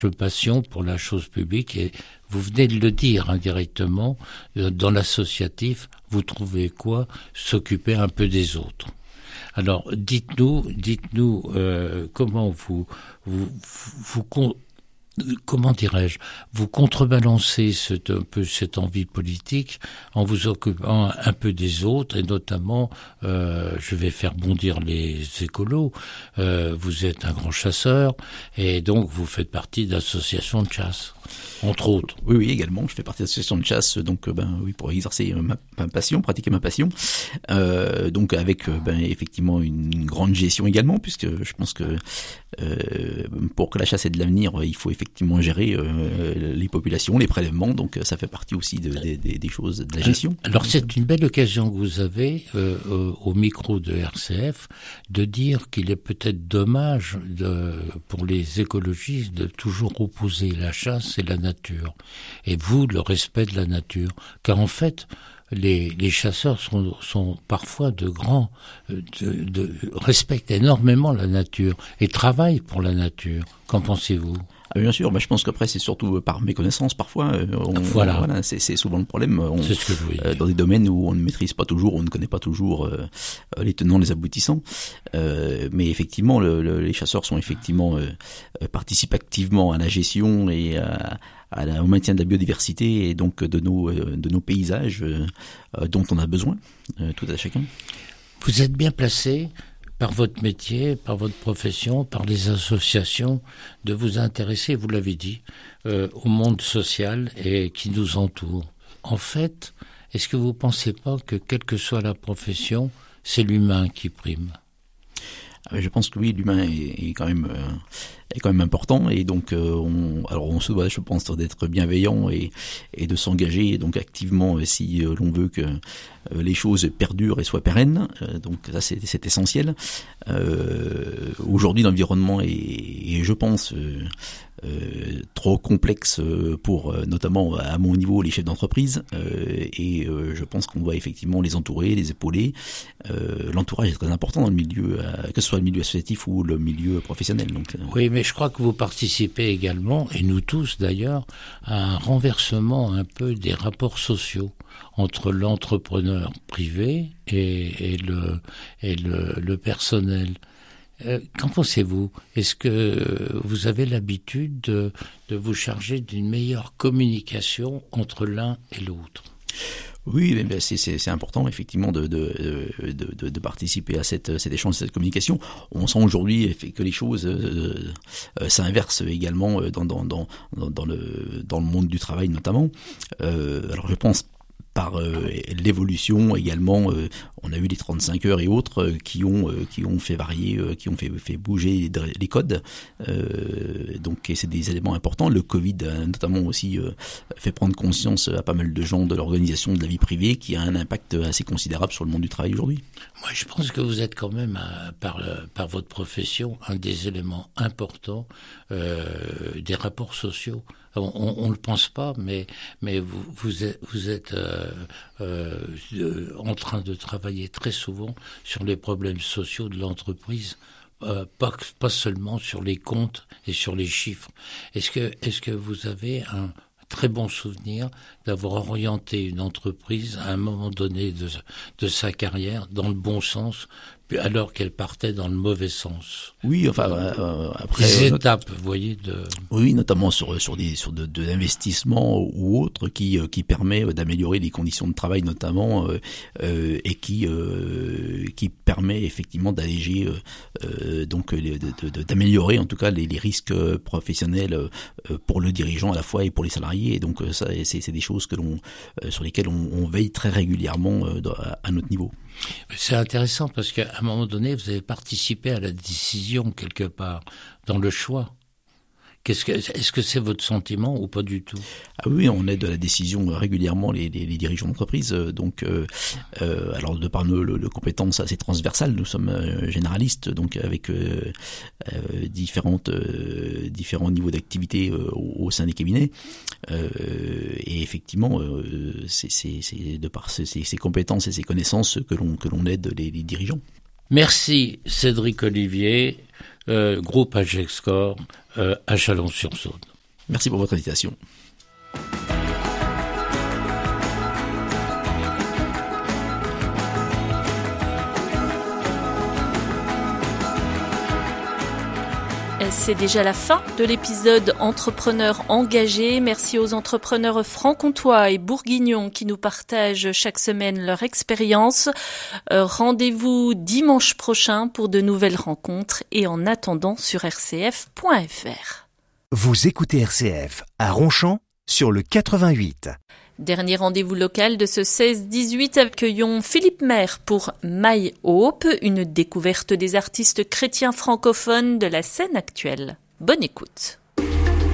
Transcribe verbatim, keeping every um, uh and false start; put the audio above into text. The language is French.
passion pour la chose publique et vous venez de le dire indirectement, dans l'associatif, vous trouvez quoi? S'occuper un peu des autres. Alors, dites-nous, dites-nous euh, comment vous, vous, vous, vous comment dirais-je, vous contrebalancez cette, un peu cette envie politique en vous occupant un peu des autres et notamment, euh, je vais faire bondir les écolos, euh, vous êtes un grand chasseur et donc vous faites partie d'associations de chasse, entre autres. Oui, oui, également, je fais partie d'associations de chasse, donc ben oui, pour exercer ma, ma passion, pratiquer ma passion, euh, donc avec ben effectivement une, une grande gestion également, puisque je pense que euh, pour que la chasse ait de l'avenir, il faut effectivement gérer euh, les populations, les prélèvements, donc ça fait partie aussi de, de, de, des choses de la gestion. Alors c'est une belle occasion que vous avez euh, au micro de R C F de dire qu'il est peut-être dommage de, pour les écologistes de toujours opposer la chasse et la nature, et vous le respect de la nature, car en fait les, les chasseurs sont, sont parfois de grands, de, de, respectent énormément la nature et travaillent pour la nature. Qu'en pensez-vous? Ah, bien sûr, bah, je pense qu'après c'est surtout par méconnaissance parfois. On, voilà, voilà c'est, c'est souvent le problème. On, c'est ce que je voulais euh, dans des domaines où on ne maîtrise pas toujours, on ne connaît pas toujours euh, les tenants, les aboutissants. Euh, mais effectivement, le, le, les chasseurs sont effectivement euh, participent activement à la gestion et à, à la, au maintien de la biodiversité et donc de nos de nos paysages euh, dont on a besoin, euh, tout à chacun. Vous êtes bien placé, par votre métier, par votre profession, par les associations, de vous intéresser, vous l'avez dit, euh, au monde social et qui nous entoure. En fait, est-ce que vous ne pensez pas que, quelle que soit la profession, c'est l'humain qui prime? Je pense que oui, l'humain est, est quand même euh, est quand même important et donc euh, on alors on se doit, je pense, d'être bienveillant et et de s'engager donc activement euh, si euh, l'on veut que euh, les choses perdurent et soient pérennes. Euh, donc ça c'est c'est essentiel. Euh, aujourd'hui l'environnement est, est je pense euh, Euh, trop complexe pour euh, notamment à mon niveau les chefs d'entreprise euh, et euh, je pense qu'on doit effectivement les entourer, les épauler. Euh, l'entourage est très important dans le milieu, euh, que ce soit le milieu associatif ou le milieu professionnel. Donc, euh... Oui, mais je crois que vous participez également, et nous tous d'ailleurs, à un renversement un peu des rapports sociaux entre l'entrepreneur privé et, et, le, et le, le personnel. Euh, qu'en pensez-vous? Est-ce que vous avez l'habitude de, de vous charger d'une meilleure communication entre l'un et l'autre? Oui, mais c'est, c'est, c'est important effectivement de, de, de, de participer à cette, cet échange, cette communication. On sent aujourd'hui que les choses euh, euh, s'inversent également dans, dans, dans, dans, le, dans le monde du travail notamment. Euh, alors je pense par euh, l'évolution également, euh, on a eu les trente-cinq heures et autres euh, qui ont euh, qui ont fait varier, euh, qui ont fait fait bouger les, les codes. Euh, donc et c'est des éléments importants. Le Covid a notamment aussi euh, fait prendre conscience à pas mal de gens de l'organisation de la vie privée, qui a un impact assez considérable sur le monde du travail aujourd'hui. Moi, je pense que vous êtes quand même à, par le, par votre profession un des éléments importants euh, des rapports sociaux. On ne le pense pas, mais mais vous vous êtes, vous êtes euh, euh, en train de travailler très souvent sur les problèmes sociaux de l'entreprise, euh, pas pas seulement sur les comptes et sur les chiffres. Est-ce que est-ce que vous avez un très bon souvenir d'avoir orienté une entreprise à un moment donné de de sa carrière dans le bon sens, alors qu'elle partait dans le mauvais sens? Oui, enfin euh, après des euh, étapes, vous voyez, de oui, notamment sur sur des sur de, de l'investissement ou autre qui qui permet d'améliorer les conditions de travail notamment euh, euh, et qui euh, qui permet effectivement d'alléger euh, donc les, de, de, d'améliorer en tout cas les, les risques professionnels euh, pour le dirigeant à la fois et pour les salariés. Et donc ça c'est c'est des choses que l'on euh, sur lesquelles on, on veille très régulièrement euh, à notre niveau. C'est intéressant parce qu'à un moment donné, vous avez participé à la décision quelque part, dans le choix. Qu'est-ce que, est-ce que c'est votre sentiment ou pas du tout? Ah oui, on aide à la décision régulièrement les, les, les dirigeants d'entreprise. Donc, euh, euh, alors de par nos, nos, nos compétences assez transversales, nous sommes euh, généralistes, donc avec euh, euh, différentes euh, différents niveaux d'activité euh, au, au sein des cabinets. Euh, et effectivement, euh, c'est, c'est, c'est de par ces, ces compétences et ces connaissances que l'on que l'on aide les, les dirigeants. Merci Cédric Olivier, euh, groupe Agexcor euh, à Chalon-sur-Saône. Merci pour votre invitation. C'est déjà la fin de l'épisode Entrepreneurs engagés. Merci aux entrepreneurs franc-comtois et bourguignons qui nous partagent chaque semaine leur expérience. Euh, rendez-vous dimanche prochain pour de nouvelles rencontres et en attendant sur r c f point f r. Vous écoutez R C F à Ronchamp sur le quatre-vingt-huit. Dernier rendez-vous local de ce seize dix-huit, accueillons Philippe Maire pour My Hope, une découverte des artistes chrétiens francophones de la scène actuelle. Bonne écoute.